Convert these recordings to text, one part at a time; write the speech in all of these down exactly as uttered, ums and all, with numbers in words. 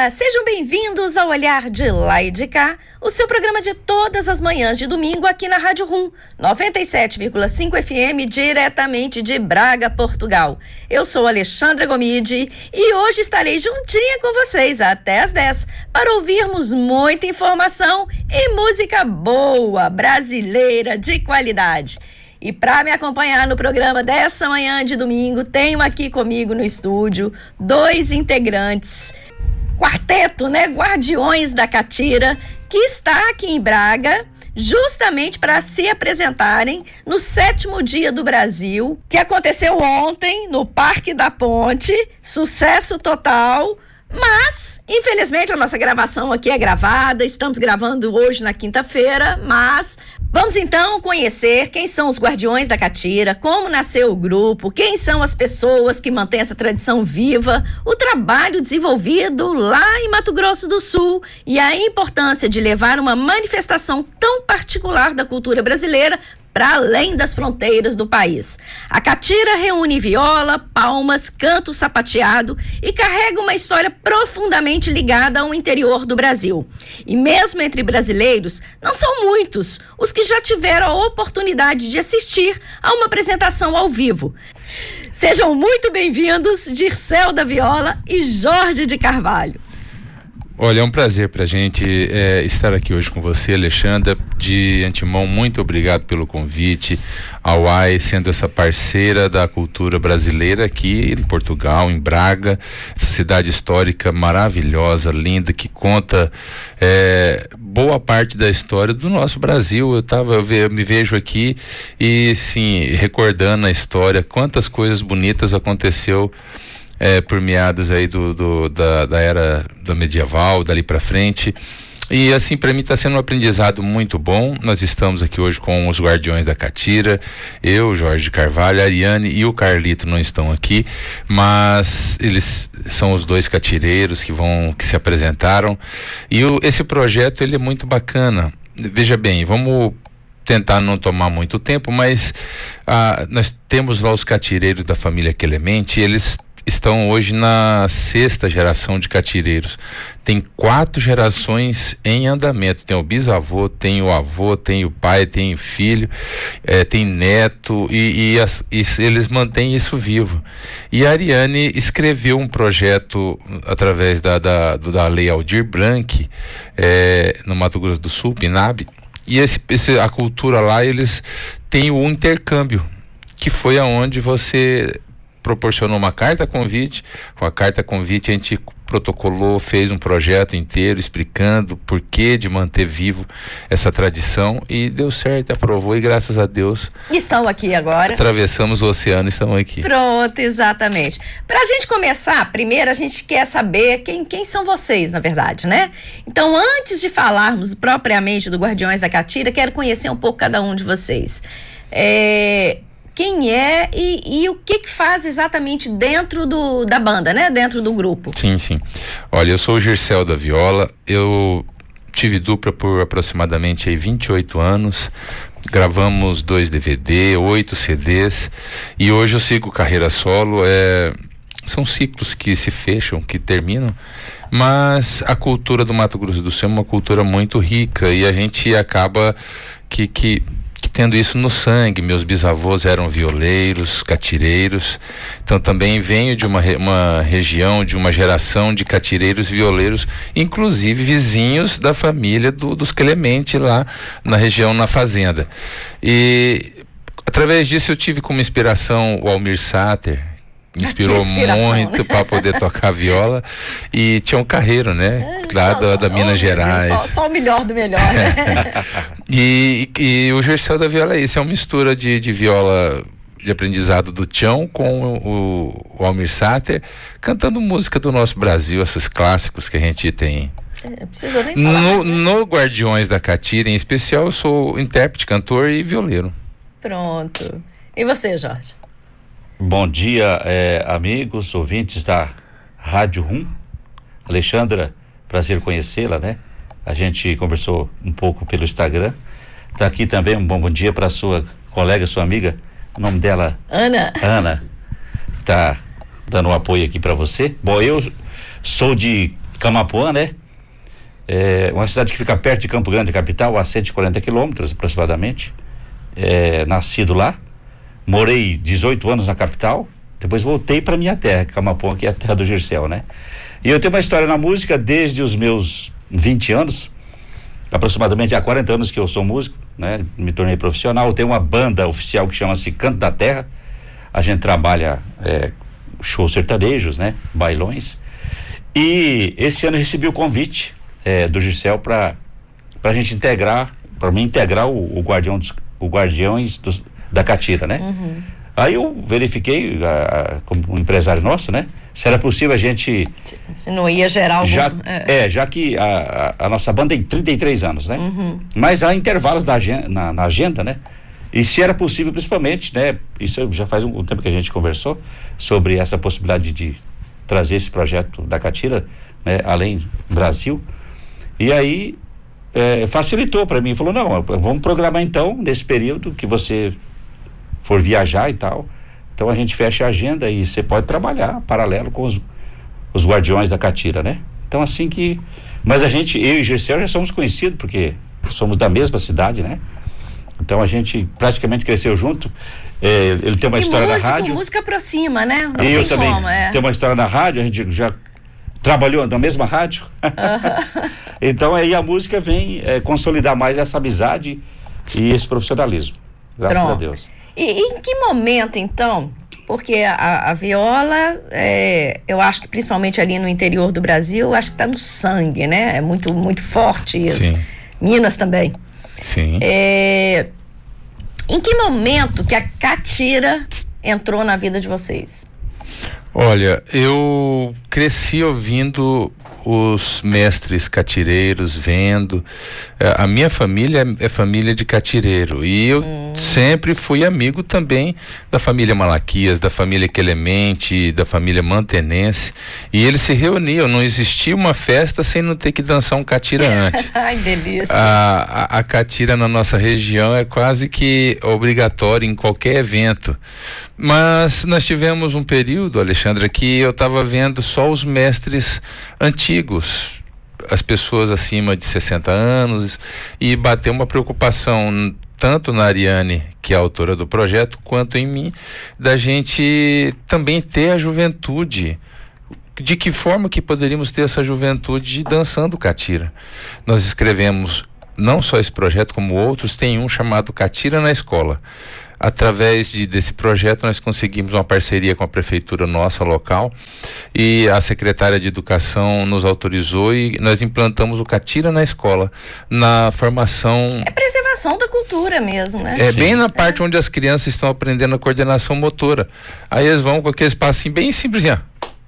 dia! Sejam bem-vindos ao Olhar de Lá e de Cá, o seu programa de todas as manhãs de domingo aqui na Rádio Rum, noventa e sete vírgula cinco F M, diretamente de Braga, Portugal. Eu sou Alexandra Gomide e hoje estarei juntinha com vocês até às dez para ouvirmos muita informação e música boa, brasileira, de qualidade. E para me acompanhar no programa dessa manhã de domingo, tenho aqui comigo no estúdio dois integrantes, quarteto, né? Guardiões da Catira, que está aqui em Braga justamente para se apresentarem no sétimo Dia do Brasil, que aconteceu ontem no Parque da Ponte, sucesso total. Mas, infelizmente, a nossa gravação aqui é gravada, estamos gravando hoje na quinta-feira, mas vamos então conhecer quem são os Guardiões da Catira, como nasceu o grupo, quem são as pessoas que mantêm essa tradição viva, o trabalho desenvolvido lá em Mato Grosso do Sul e a importância de levar uma manifestação tão particular da cultura brasileira para além das fronteiras do país. A catira reúne viola, palmas, canto sapateado e carrega uma história profundamente ligada ao interior do Brasil. E mesmo entre brasileiros, não são muitos os que já tiveram a oportunidade de assistir a uma apresentação ao vivo. Sejam muito bem-vindos, Dirceu da Viola e Jorge de Carvalho. Olha, é um prazer pra gente é, estar aqui hoje com você, Alexandra. De antemão, muito obrigado pelo convite. A U A I sendo essa parceira da cultura brasileira aqui em Portugal, em Braga, essa cidade histórica maravilhosa, linda, que conta é, boa parte da história do nosso Brasil. Eu tava, eu, ve, eu me vejo aqui e sim, recordando a história, quantas coisas bonitas aconteceu É, por meados aí do, do, da, da era do medieval, dali para frente. E assim, para mim está sendo um aprendizado muito bom. Nós estamos aqui hoje com os Guardiões da Catira, eu, Jorge Carvalho, a Ariane e o Carlito não estão aqui, mas eles são os dois catireiros que vão, que se apresentaram. E o, esse projeto, ele é muito bacana. Veja bem, vamos tentar não tomar muito tempo, mas ah, nós temos lá os catireiros da família Clemente, eles estão hoje na sexta geração de catireiros. Tem quatro gerações em andamento. Tem o bisavô, tem o avô, tem o pai, tem o filho, é, tem neto e, e, as, e eles mantêm isso vivo. E a Ariane escreveu um projeto através da, da, da Lei Aldir Blanc, é, no Mato Grosso do Sul, PNAB, e esse, esse, a cultura lá, eles têm o intercâmbio, que foi aonde você proporcionou uma carta convite. Com a carta convite a gente protocolou, fez um projeto inteiro explicando o porquê de manter vivo essa tradição e deu certo, aprovou e graças a Deus estão aqui agora, atravessamos o oceano e estamos aqui. Pronto, exatamente. Pra gente começar, primeiro a gente quer saber quem, quem são vocês, na verdade, né? Então, antes de falarmos propriamente do Guardiões da Catira, quero conhecer um pouco cada um de vocês. É... Quem é e, e o que que faz exatamente dentro do, da banda, né? Dentro do grupo. Sim, sim. Olha, eu sou o Dirceu da Viola, eu tive dupla por aproximadamente aí vinte e oito anos, gravamos dois D V D, oito C Ds e hoje eu sigo carreira solo. É, são ciclos que se fecham, que terminam, mas a cultura do Mato Grosso do Sul é uma cultura muito rica e a gente acaba que... que tendo isso no sangue. Meus bisavôs eram violeiros, catireiros, então também venho de uma, uma região, de uma geração de catireiros violeiros, inclusive vizinhos da família do, dos Clemente lá na região, na fazenda. E através disso eu tive como inspiração o Almir Sater, me inspirou muito, né? Para poder tocar viola, e tinha um Carreiro, né? É, lá só, da, da só, Minas oh, Gerais. Só, só o melhor do melhor, né? e, e, e o Dirceu da Viola é isso, é uma mistura de, de viola de aprendizado do Tião com o, o Almir Sater, cantando música do nosso Brasil, esses clássicos que a gente tem. É, precisa nem falar. No, no Guardiões da Catira, em especial, eu sou intérprete, cantor e violeiro. Pronto. E você, Jorge? Bom dia, é, amigos, ouvintes da Rádio Rum. Alexandra, prazer conhecê-la, né? A gente conversou um pouco pelo Instagram. Tá aqui também um bom, bom dia para sua colega, sua amiga. O nome dela? Ana. Ana. Tá dando um apoio aqui para você. Bom, eu sou de Camapuã, né? É uma cidade que fica perto de Campo Grande, capital, a cento e quarenta quilômetros aproximadamente. É, nascido lá, morei dezoito anos na capital, depois voltei para minha terra, Camapuã, que é a terra do Gircel, né? E eu tenho uma história na música desde os meus vinte anos, aproximadamente há quarenta anos que eu sou músico, né? Me tornei profissional. Eu tenho uma banda oficial que chama-se Canto da Terra. A gente trabalha é, shows sertanejos, né? Bailões. E esse ano eu recebi o convite é, do Gircel para para a gente integrar, para mim integrar o, o guardião dos, o guardiões dos, da Catira, né? Uhum. Aí eu verifiquei a, a, como um empresário nosso, né? Se era possível a gente... Se não ia gerar algum... Já, é. é, já que a, a, a nossa banda tem trinta e três anos, né? Uhum. Mas há intervalos da agenda, na, na agenda, né? E se era possível, principalmente, né? Isso já faz um, um tempo que a gente conversou sobre essa possibilidade de trazer esse projeto da Catira, né? Além do Brasil. E aí é, facilitou para mim, falou, não, vamos programar então, nesse período que você for viajar e tal, então a gente fecha a agenda e você pode trabalhar paralelo com os, os guardiões da Catira, né? Então assim que, mas a gente, eu e Gircel já somos conhecidos porque somos da mesma cidade, né? Então a gente praticamente cresceu junto. É, ele tem uma e história músico, na rádio. música aproxima, né? Não eu tem também como, é. tem uma história na rádio, a gente já trabalhou na mesma rádio. Uh-huh. Então aí a música vem é, consolidar mais essa amizade e esse profissionalismo. Graças Pronto. a Deus. E, e em que momento, então, porque a, a viola, é, eu acho que principalmente ali no interior do Brasil, eu acho que está no sangue, né? É muito, muito forte isso. Sim. Minas também. Sim. É, em que momento que a Catira entrou na vida de vocês? Olha, eu cresci ouvindo os mestres catireiros, vendo. A minha família é família de catireiro e eu hum. sempre fui amigo também da família Malaquias, da família Clemente, da família Mantenense, e eles se reuniam, não existia uma festa sem não ter que dançar um catira antes. Ai, delícia. A, a, a catira na nossa região é quase que obrigatória em qualquer evento. Mas nós tivemos um período, Alexandra, que eu estava vendo só os mestres antigos, as pessoas acima de sessenta anos, e bateu uma preocupação tanto na Ariane, que é a autora do projeto, quanto em mim, da gente também ter a juventude. De que forma que poderíamos ter essa juventude dançando catira? Nós escrevemos não só esse projeto, como outros, tem um chamado Catira na Escola. Através de, desse projeto nós conseguimos uma parceria com a prefeitura nossa local e a secretária de educação nos autorizou e nós implantamos o Catira na Escola, na formação... É preservação da cultura mesmo, né? É Sim. bem na parte é. onde as crianças estão aprendendo a coordenação motora. Aí eles vão com aquele espacinho bem simples, ó.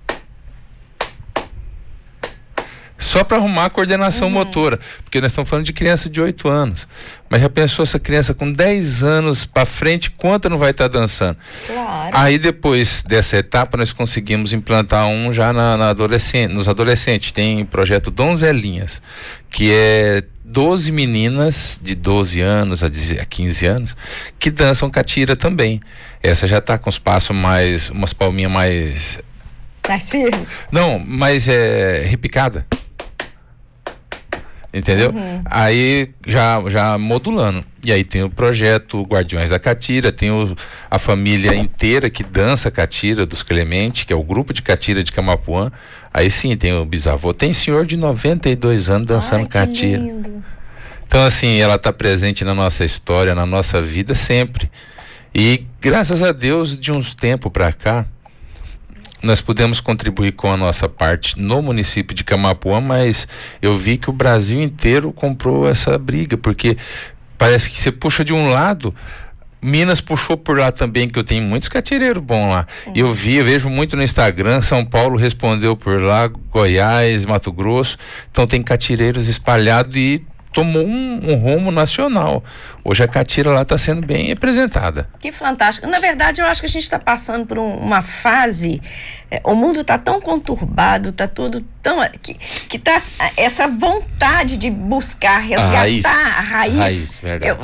Só para arrumar a coordenação uhum. motora, porque nós estamos falando de criança de oito anos, mas já pensou essa criança com dez anos para frente, quanto não vai estar tá dançando? Claro. Aí depois dessa etapa nós conseguimos implantar um já na, na adolescente, nos adolescentes, tem o projeto Donzelinhas, que é doze meninas de doze anos a quinze anos que dançam catira também. Essa já está com os passos mais, umas palminhas mais... Mais firmes? Não, mas é repicada. Entendeu? Uhum. Aí já, já modulando. E aí tem o projeto Guardiões da Catira, tem o, a família inteira que dança catira dos Clemente, que é o grupo de catira de Camapuã. Aí sim, tem o bisavô. Tem senhor de noventa e dois anos dançando Ai, catira. Lindo. Então, assim, ela está presente na nossa história, na nossa vida sempre. E graças a Deus, de uns tempos para cá, nós pudemos contribuir com a nossa parte no município de Camapuã, mas eu vi que o Brasil inteiro comprou essa briga, porque parece que você puxa de um lado, Minas puxou por lá também, que eu tenho muitos catireiros bons lá. Uhum. Eu vi, eu vejo muito no Instagram, São Paulo respondeu por lá, Goiás, Mato Grosso, então tem catireiros espalhados e tomou um, um rumo nacional. Hoje a catira lá está sendo bem representada. Que fantástico. Na verdade, eu acho que a gente está passando por um, uma fase, é, o mundo está tão conturbado, está tudo tão... que, que tá essa vontade de buscar, resgatar a raiz. A raiz, verdade. Eu,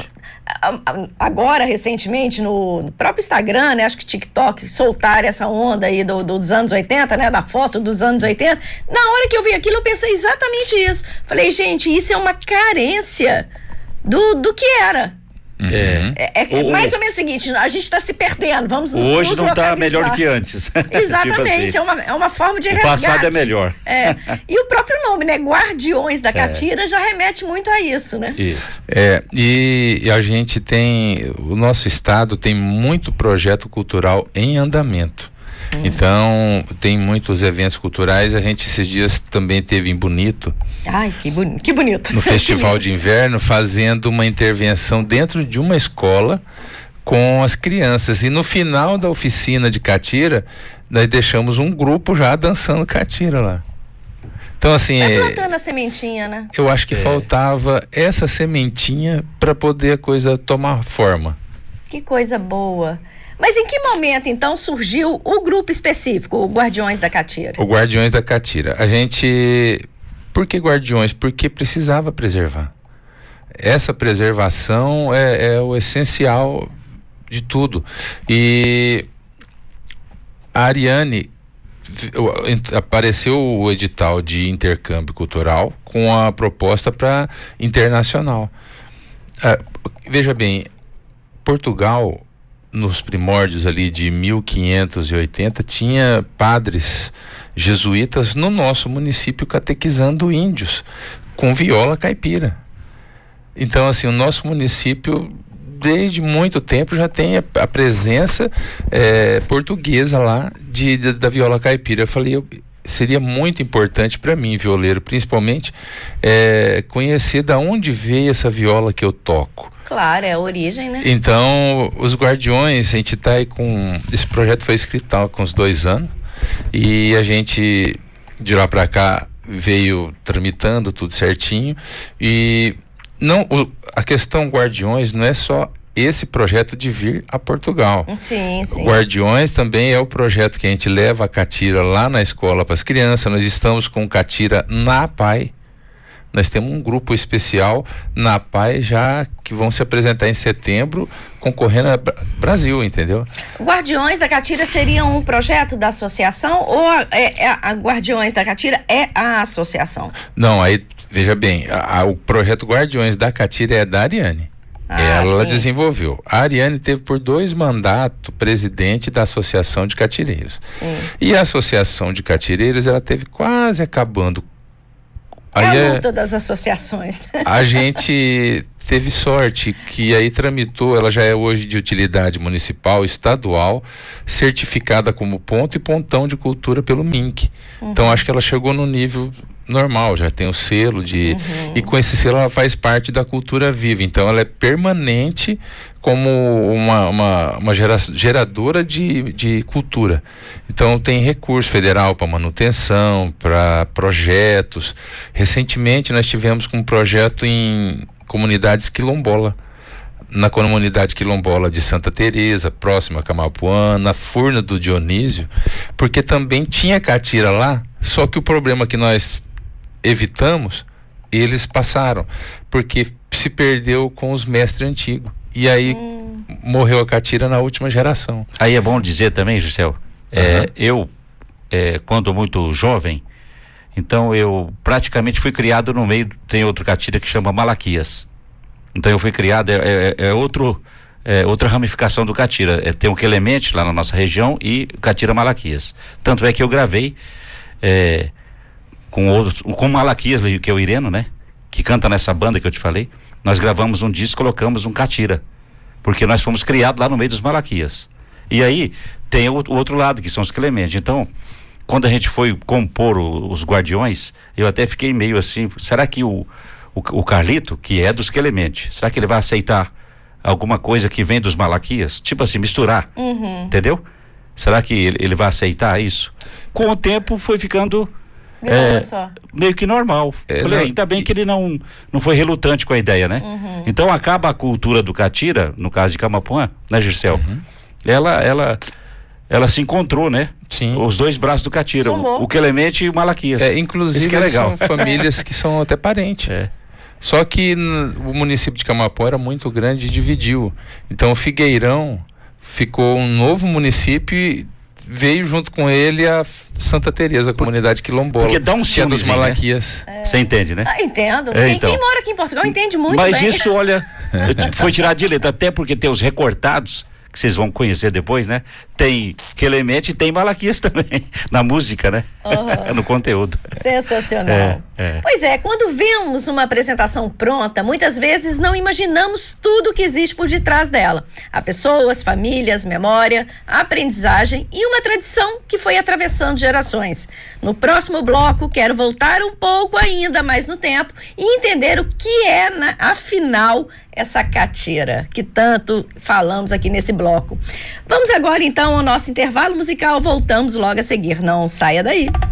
agora, recentemente, no, no próprio Instagram, né? Acho que TikTok, soltaram essa onda aí do, do, dos anos oitenta, né? Da foto dos anos oitenta. Na hora que eu vi aquilo, eu pensei exatamente isso. Falei, gente, isso é uma carência do, do que era. É, é, é o, mais ou menos o seguinte, a gente está se perdendo, vamos nos hoje nos não está melhor do que antes. Exatamente, tipo assim, é, uma, é uma forma de resgate. O passado é melhor. É. E o próprio nome, né, Guardiões da Catira, é. já remete muito a isso, né? Isso. É, e, e a gente tem, o nosso estado tem muito projeto cultural em andamento. Hum. Então, tem muitos eventos culturais. A gente esses dias também teve em Bonito. Ai, que, boni- que bonito. No Festival de Inverno, fazendo uma intervenção dentro de uma escola com as crianças. E no final da oficina de catira, nós deixamos um grupo já dançando catira lá. Então, assim. Vai plantando a sementinha, né? Eu acho que é. faltava essa sementinha para poder a coisa tomar forma. Que coisa boa. Mas em que momento, então, surgiu o grupo específico, o Guardiões da Catira? O Guardiões da Catira. A gente... Por que Guardiões? Porque precisava preservar. Essa preservação é, é o essencial de tudo. E a Ariane... Apareceu o edital de intercâmbio cultural com a proposta para internacional. Ah, veja bem, Portugal... nos primórdios ali de mil quinhentos e oitenta, tinha padres jesuítas no nosso município catequizando índios com viola caipira. Então, assim, o nosso município desde muito tempo já tem a, a presença é, portuguesa lá de, de, da viola caipira. Eu falei, eu, seria muito importante para mim, violeiro, principalmente, é, conhecer da onde veio essa viola que eu toco. Claro, é a origem, né? Então, os Guardiões, a gente tá aí com... Esse projeto foi escrito há uns dois anos e a gente, de lá para cá, veio tramitando tudo certinho e não, o, a questão Guardiões não é só esse projeto de vir a Portugal. Sim, sim. Guardiões também é o projeto que a gente leva a catira lá na escola para as crianças. Nós estamos com catira na P A I. Nós temos um grupo especial na P A I já que vão se apresentar em setembro, concorrendo a Brasil, entendeu? Guardiões da Catira seria um projeto da associação ou a, é, é, a Guardiões da Catira é a associação? Não, aí, veja bem, a, a, o projeto Guardiões da Catira é da Ariane. Ah, ela sim. desenvolveu. A Ariane teve por dois mandatos presidente da Associação de Catireiros. Sim. E a Associação de Catireiros, ela teve quase acabando. É aí a luta é, das associações. A gente teve sorte que aí tramitou, ela já é hoje de utilidade municipal, estadual, certificada como ponto e pontão de cultura pelo M I N C. Uhum. Então acho que ela chegou no nível normal, já tem o selo de... Uhum. E com esse selo ela faz parte da cultura viva, então ela é permanente como uma, uma, uma gera, geradora de, de cultura. Então tem recurso federal para manutenção, para projetos. Recentemente nós tivemos com um projeto em comunidades quilombola, na comunidade quilombola de Santa Teresa, próxima a Camapuã, na Furna do Dionísio, porque também tinha catira lá, só que o problema que nós evitamos, eles passaram, porque se perdeu com os mestres antigos. E aí hum. morreu a catira na última geração. Aí é bom dizer também, Gisele, é, uhum. eu, é, quando muito jovem, então eu praticamente fui criado no meio, tem outro catira que chama Malaquias. Então eu fui criado, é, é, é outro, é, outra ramificação do catira. É, tem um Clemente lá na nossa região e catira Malaquias. Tanto é que eu gravei é, com outros, com Malaquias, que é o Ireno, né? Que canta nessa banda que eu te falei. Nós gravamos um disco, colocamos um catira, porque nós fomos criados lá no meio dos Malaquias. E aí tem o, o outro lado, que são os Clemente. Então, quando a gente foi compor o, os Guardiões, eu até fiquei meio assim, será que o, o, o Carlito, que é dos Clemente, será que ele vai aceitar alguma coisa que vem dos Malaquias? Tipo assim, misturar, uhum. entendeu? Será que ele, ele vai aceitar isso? Com o tempo foi ficando... É, meio que normal. É, Falei, não, ainda bem e... que ele não, não foi relutante com a ideia, né? Uhum. Então acaba a cultura do catira, no caso de Camapuã, né, Gisele? Uhum. Ela, ela, ela se encontrou, né? Sim. Os dois braços do catira, o, o Clemente e o Malaquias. É, inclusive, Isso que é legal. São famílias que são até parentes. É. Só que n- o município de Camapó era muito grande e dividiu. Então Figueirão ficou um novo município e veio junto com ele a Santa Teresa, a comunidade quilombola. Porque dá um que é dos ciúmezinho, né? Malaquias. Você entende, né? Ah, entendo. É, quem, então. quem mora aqui em Portugal entende muito Mas bem. isso, olha, foi tirado de letra, até porque tem os recortados, que vocês vão conhecer depois, né? Tem Clemente e tem Malaquias também, na música, né? Uhum. No conteúdo. Sensacional. É, é. Pois é, quando vemos uma apresentação pronta, muitas vezes não imaginamos tudo que existe por detrás dela. Há pessoas, famílias, memória, aprendizagem e uma tradição que foi atravessando gerações. No próximo bloco, quero voltar um pouco ainda mais no tempo e entender o que é, na, afinal, essa cateira que tanto falamos aqui nesse bloco. Vamos agora, então, ao nosso intervalo musical. Voltamos logo a seguir. Não saia daí.